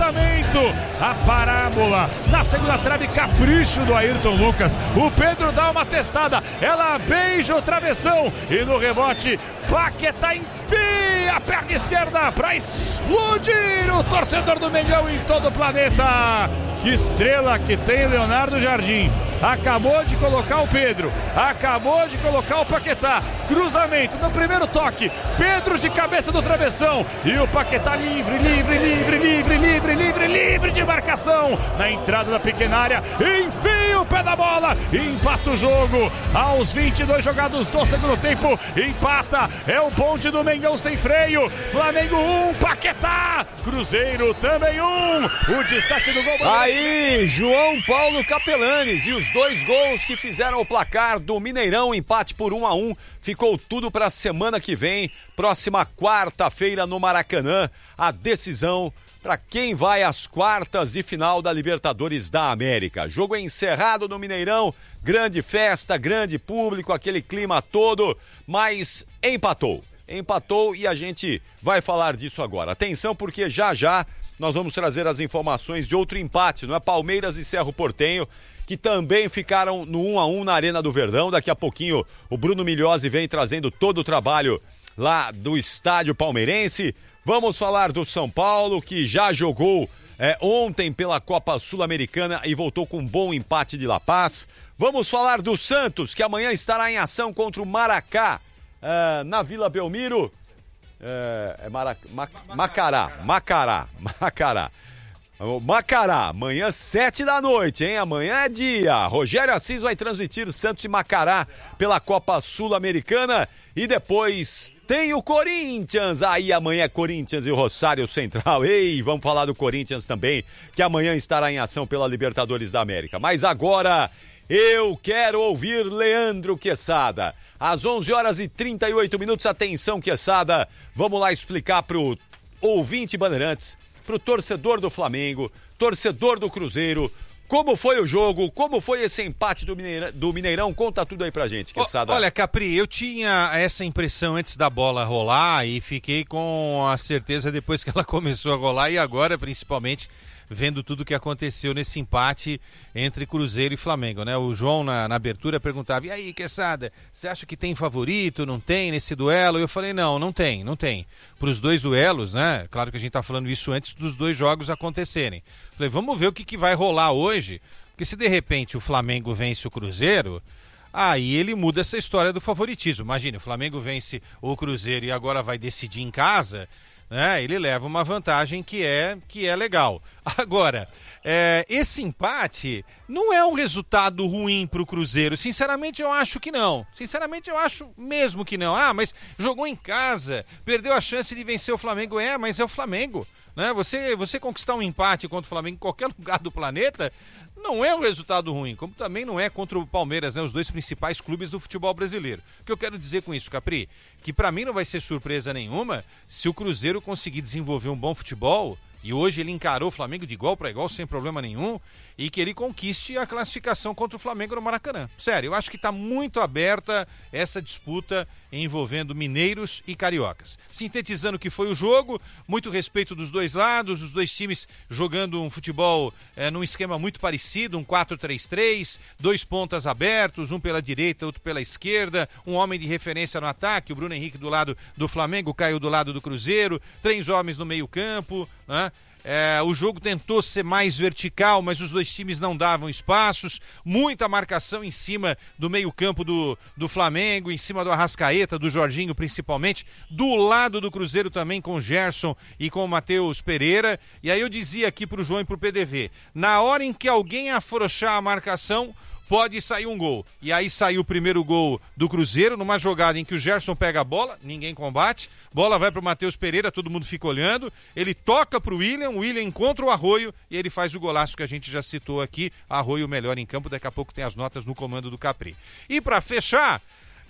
cruzamento, a parábola, na segunda trave, capricho do Ayrton Lucas, o Pedro dá uma testada, ela beija o travessão, e no rebote, Paquetá enfia a perna esquerda para explodir o torcedor do Mengão em todo o planeta. Que estrela que tem Leonardo Jardim. Acabou de colocar o Pedro, acabou de colocar o Paquetá, cruzamento no primeiro toque, Pedro de cabeça do travessão, e o Paquetá livre de marcação, na entrada da pequena área, enfia o pé da bola, empata o jogo, aos 22 jogados do segundo tempo, empata, é o bonde do Mengão sem freio, Flamengo 1, Paquetá, Cruzeiro também 1, o destaque do gol. Aí, João Paulo Capelanes, e os 2 gols que fizeram o placar do Mineirão, empate por 1-1, ficou tudo para a semana que vem, próxima quarta-feira no Maracanã, a decisão para quem vai às quartas de final da Libertadores da América. Jogo encerrado no Mineirão, grande festa, grande público, aquele clima todo, mas empatou e a gente vai falar disso agora. Atenção, porque já nós vamos trazer as informações de outro empate, não é? Palmeiras e Cerro Porteño, que também ficaram no 1-1 na Arena do Verdão. Daqui a pouquinho o Bruno Migliozzi vem trazendo todo o trabalho lá do estádio palmeirense. Vamos falar do São Paulo, que já jogou ontem pela Copa Sul-Americana e voltou com um bom empate de La Paz. Vamos falar do Santos, que amanhã estará em ação contra o Maracá, na Vila Belmiro. Macará, amanhã 7 da noite, hein? Amanhã é dia. Rogério Assis vai transmitir Santos e Macará pela Copa Sul-Americana. E depois tem o Corinthians. Aí amanhã é Corinthians e o Rosário Central. Ei, vamos falar do Corinthians também, que amanhã estará em ação pela Libertadores da América. Mas agora eu quero ouvir Leandro Quesada. Às 11h38, atenção, Quesada, vamos lá explicar pro ouvinte Bandeirantes, pro torcedor do Flamengo, torcedor do Cruzeiro, como foi o jogo, como foi esse empate do Mineirão, conta tudo aí pra gente, Quesada. Olha, Capri, eu tinha essa impressão antes da bola rolar e fiquei com a certeza depois que ela começou a rolar e agora, principalmente, vendo tudo que aconteceu nesse empate entre Cruzeiro e Flamengo, né? O João, na abertura, perguntava, e aí, Quesada, você acha que tem favorito, não tem nesse duelo? E eu falei, não tem. Para os 2 duelos, né? Claro que a gente tá falando isso antes dos 2 jogos acontecerem. Falei, vamos ver o que vai rolar hoje, porque se de repente o Flamengo vence o Cruzeiro, aí ele muda essa história do favoritismo. Imagina, o Flamengo vence o Cruzeiro e agora vai decidir em casa, né? Ele leva uma vantagem que é legal. Agora, esse empate não é um resultado ruim para o Cruzeiro. Sinceramente, eu acho que não. Sinceramente, eu acho mesmo que não. Ah, mas jogou em casa, perdeu a chance de vencer o Flamengo. Mas é o Flamengo, né? Você conquistar um empate contra o Flamengo em qualquer lugar do planeta não é um resultado ruim, como também não é contra o Palmeiras, né? Os 2 principais clubes do futebol brasileiro. O que eu quero dizer com isso, Capri? Que para mim não vai ser surpresa nenhuma se o Cruzeiro conseguir desenvolver um bom futebol, e hoje ele encarou o Flamengo de igual para igual, sem problema nenhum, e que ele conquiste a classificação contra o Flamengo no Maracanã. Sério, eu acho que está muito aberta essa disputa envolvendo mineiros e cariocas. Sintetizando o que foi o jogo, muito respeito dos 2 lados, os 2 times jogando um futebol num esquema muito parecido, um 4-3-3, 2 pontas abertos, um pela direita, outro pela esquerda, um homem de referência no ataque, o Bruno Henrique do lado do Flamengo, Caio do lado do Cruzeiro, 3 homens no meio campo, né? O jogo tentou ser mais vertical, mas os 2 times não davam espaços, muita marcação em cima do meio-campo do Flamengo, em cima do Arrascaeta, do Jorginho principalmente, do lado do Cruzeiro também com o Gerson e com o Matheus Pereira. E aí eu dizia aqui pro João e pro PDV, na hora em que alguém afrouxar a marcação, pode sair um gol. E aí saiu o primeiro gol do Cruzeiro, numa jogada em que o Gerson pega a bola, ninguém combate, bola vai pro Matheus Pereira, todo mundo fica olhando, ele toca pro William, o William encontra o Arroio e ele faz o golaço que a gente já citou aqui, Arroio melhor em campo, daqui a pouco tem as notas no comando do Capri. E para fechar,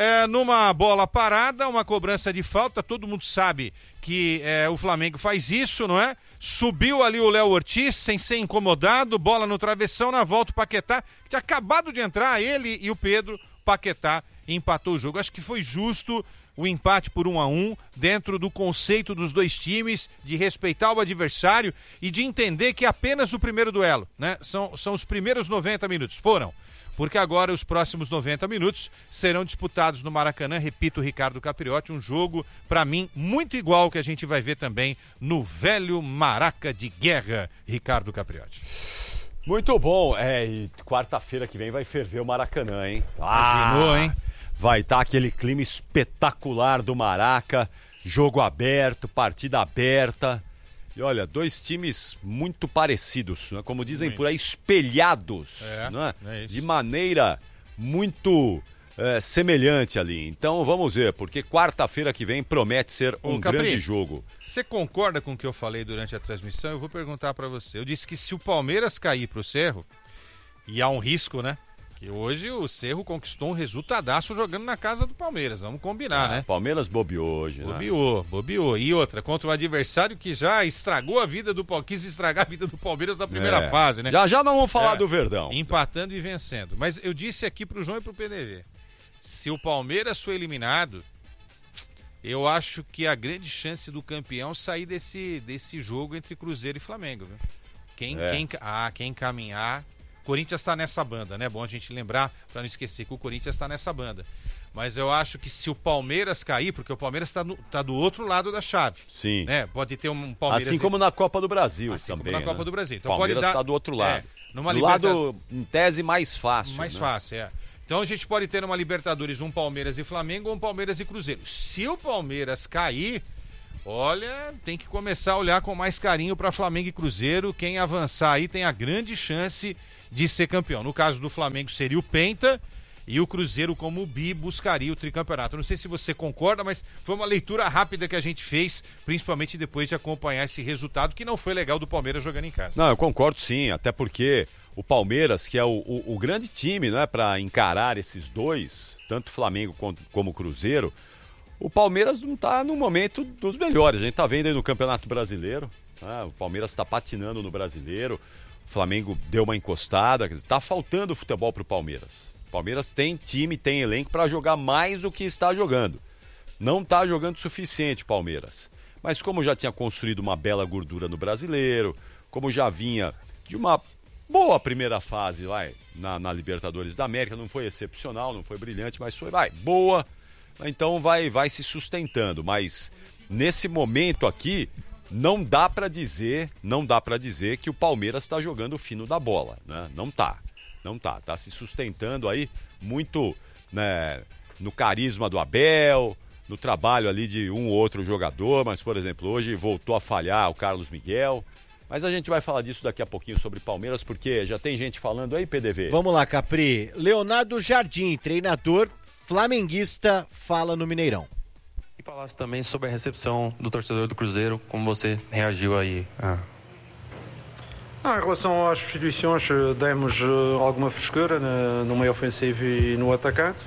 numa bola parada, uma cobrança de falta, todo mundo sabe que o Flamengo faz isso, não é? Subiu ali o Léo Ortiz sem ser incomodado, bola no travessão, na volta o Paquetá, que tinha acabado de entrar, ele e o Pedro, Paquetá empatou o jogo. Acho que foi justo, o empate por 1-1, dentro do conceito dos dois times, de respeitar o adversário e de entender que é apenas o primeiro duelo, né? São os primeiros 90 minutos, porque agora os próximos 90 minutos serão disputados no Maracanã, repito, Ricardo Capriotti, um jogo, para mim, muito igual ao que a gente vai ver também no velho Maraca de Guerra, Ricardo Capriotti. Muito bom, e quarta-feira que vem vai ferver o Maracanã, hein? Imaginou, hein? Vai estar aquele clima espetacular do Maraca, jogo aberto, partida aberta. E olha, dois times muito parecidos, né? Como dizem por aí, espelhados, né? De maneira muito semelhante ali. Então vamos ver, porque quarta-feira que vem promete ser um grande jogo. Você concorda com o que eu falei durante a transmissão? Eu vou perguntar para você. Eu disse que se o Palmeiras cair pro Cerro, e há um risco, né? Que hoje o Cerro conquistou um resultadaço jogando na casa do Palmeiras, vamos combinar, né? Palmeiras bobeou hoje, Bobeou. E outra, contra um adversário que já estragou a vida do Palmeiras, quis estragar a vida do Palmeiras na primeira fase, né? Já não vamos falar do Verdão. Empatando e vencendo. Mas eu disse aqui pro João e pro PDV, se o Palmeiras for eliminado, eu acho que a grande chance do campeão sair desse jogo entre Cruzeiro e Flamengo, viu? Quem caminhar... Corinthians está nessa banda, né? Bom a gente lembrar, para não esquecer que o Corinthians está nessa banda. Mas eu acho que se o Palmeiras cair, porque o Palmeiras está do outro lado da chave. Sim. Né? Pode ter um Palmeiras... Assim como na Copa do Brasil também. Como na Copa do Brasil. Então, Palmeiras está do outro lado. Do lado, em tese, mais fácil. Fácil. Então a gente pode ter uma Libertadores, um Palmeiras e Flamengo ou um Palmeiras e Cruzeiro. Se o Palmeiras cair... Olha, tem que começar a olhar com mais carinho para Flamengo e Cruzeiro. Quem avançar aí tem a grande chance de ser campeão. No caso do Flamengo seria o Penta e o Cruzeiro como o bi buscaria o tricampeonato. Não sei se você concorda, mas foi uma leitura rápida que a gente fez, principalmente depois de acompanhar esse resultado que não foi legal do Palmeiras jogando em casa. Não, eu concordo sim, até porque o Palmeiras, que é o grande time, né, para encarar esses dois, tanto Flamengo como o Cruzeiro, o Palmeiras não está no momento dos melhores. A gente está vendo aí no Campeonato Brasileiro, né? O Palmeiras está patinando no Brasileiro, o Flamengo deu uma encostada, está faltando futebol para o Palmeiras. O Palmeiras tem time, tem elenco para jogar mais do que está jogando. Não está jogando o suficiente o Palmeiras. Mas como já tinha construído uma bela gordura no Brasileiro, como já vinha de uma boa primeira fase lá na Libertadores da América, não foi excepcional, não foi brilhante, mas foi boa. Então vai se sustentando, mas nesse momento aqui não dá para dizer que o Palmeiras está jogando o fino da bola, né? Não tá se sustentando aí muito, né, no carisma do Abel, no trabalho ali de um ou outro jogador, mas por exemplo hoje voltou a falhar o Carlos Miguel. Mas a gente vai falar disso daqui a pouquinho sobre Palmeiras, porque já tem gente falando aí, PDV. Vamos lá, Capri. Leonardo Jardim, treinador flamenguista, fala no Mineirão. E falasse também sobre a recepção do torcedor do Cruzeiro, como você reagiu aí? Em relação às substituições, demos alguma frescura no meio ofensivo e no atacante.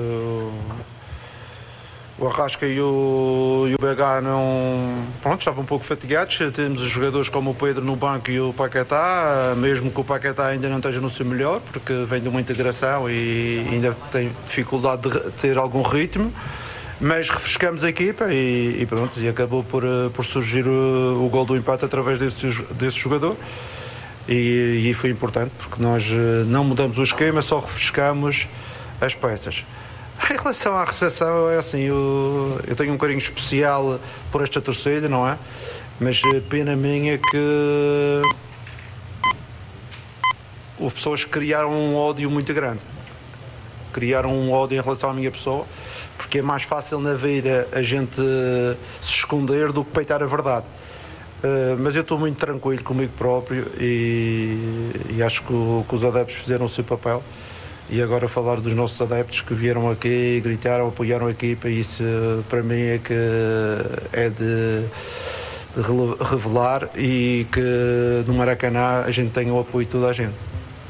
O Arrasca e o BH estavam um pouco fatigados. Temos os jogadores como o Pedro no banco e o Paquetá, mesmo que o Paquetá ainda não esteja no seu melhor, porque vem de uma integração e ainda tem dificuldade de ter algum ritmo. Mas refrescamos a equipa e pronto, e acabou por surgir o gol do empate através desse jogador. E foi importante, porque nós não mudamos o esquema, só refrescamos as peças. Em relação à recepção, é assim, eu tenho um carinho especial por esta torcida, não é? Mas a pena minha é que houve pessoas que criaram um ódio muito grande. Criaram um ódio em relação à minha pessoa, porque é mais fácil na vida a gente se esconder do que peitar a verdade. Mas eu estou muito tranquilo comigo próprio e acho que os adeptos fizeram o seu papel. E agora falar dos nossos adeptos que vieram aqui, gritaram, apoiaram a equipa, isso para mim é que é de revelar e que no Maracanã a gente tenha o apoio de toda a gente.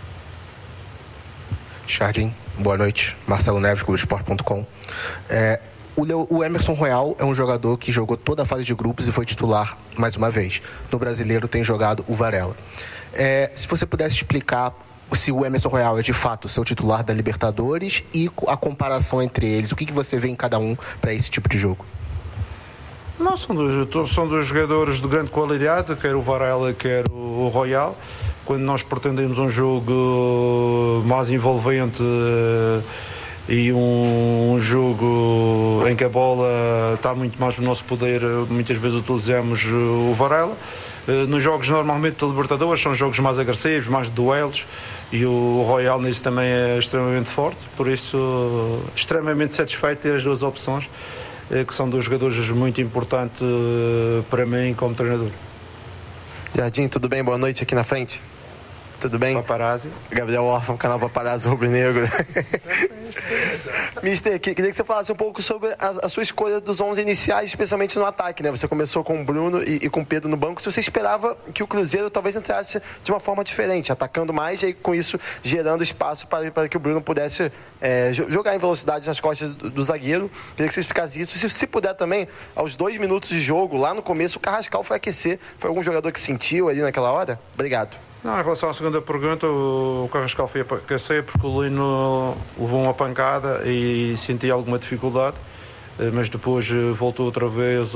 Jardim, boa noite. Marcelo Neves, Globoesporte.com. O Emerson Royal é um jogador que jogou toda a fase de grupos e foi titular mais uma vez. No Brasileiro tem jogado o Varela. Se você pudesse explicar se o Emerson Royal é de fato o seu titular da Libertadores e a comparação entre eles. O que você vê em cada um para esse tipo de jogo? Não, são dois jogadores de grande qualidade, quer o Varela, quer o Royal. Quando nós pretendemos um jogo mais envolvente e um jogo em que a bola está muito mais no nosso poder, muitas vezes utilizamos o Varela. Nos jogos normalmente da Libertadores são jogos mais agressivos, mais de duelos, e o Royal nisso também é extremamente forte, por isso extremamente satisfeito de ter as duas opções, que são dois jogadores muito importantes para mim como treinador. Jardim, tudo bem? Boa noite aqui na frente. Tudo bem? Paparazzi. Gabriel Orfan, canal Paparazzi Rubro-Negro. Mister, queria que você falasse um pouco sobre a sua escolha dos 11 iniciais, especialmente no ataque, né? Você começou com o Bruno e com o Pedro no banco. Se você esperava que o Cruzeiro talvez entrasse de uma forma diferente, atacando mais e com isso gerando espaço para que o Bruno pudesse jogar em velocidade nas costas do zagueiro. Queria que você explicasse isso. Se puder também, aos 2 minutos de jogo, lá no começo, o Carrascal foi aquecer. Foi algum jogador que sentiu ali naquela hora? Obrigado. Não, em relação à segunda pergunta, o Carrascal foi aquecer porque o Lino levou uma pancada e senti alguma dificuldade, mas depois voltou outra vez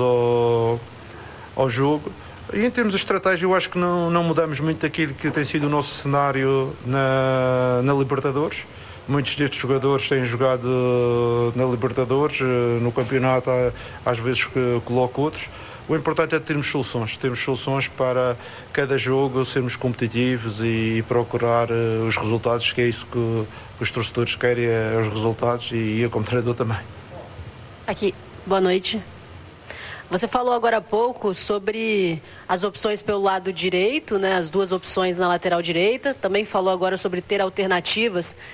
ao jogo. E em termos de estratégia, eu acho que não mudamos muito daquilo que tem sido o nosso cenário na Libertadores. Muitos destes jogadores têm jogado na Libertadores, no campeonato às vezes coloco outros. O importante é termos soluções para cada jogo, sermos competitivos e procurar os resultados, que é isso que os torcedores querem, os resultados, e eu como treinador também. Aqui, boa noite. Você falou agora há pouco sobre as opções pelo lado direito, né? As duas opções na lateral direita. Também falou agora sobre ter alternativas